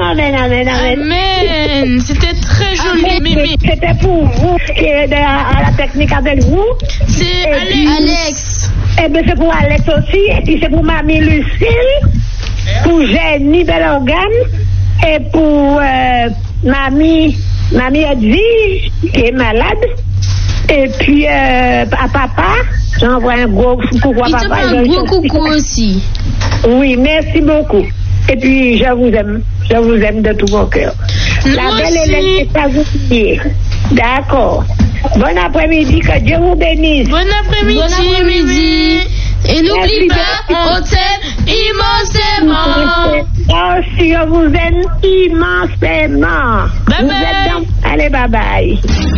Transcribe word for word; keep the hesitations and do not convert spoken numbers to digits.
Amen, amen, amen. Amen. C'était très joli, Mimi. C'était pour vous qui est à la technique avec vous. C'est Alex. Eh bien, c'est pour Alex aussi. Et puis, c'est pour Mamie Lucille, pour Jenny Belorgane, et pour euh, Mamie, Mamie Edwige, qui est malade. Et puis, euh, à papa, j'envoie un gros coucou à Il papa. te fait un gros coucou aussi. Oui, merci beaucoup. Et puis, je vous aime. Je vous aime de tout mon cœur. La belle Hélène est à vous prier. D'accord. Bon après-midi, que Dieu vous bénisse. Bon après-midi. Bon après-midi. Et n'oublie pas, on t'aime immensément. Moi aussi, je vous aime immensément. Bye vous bye. Êtes dans... Allez, bye bye.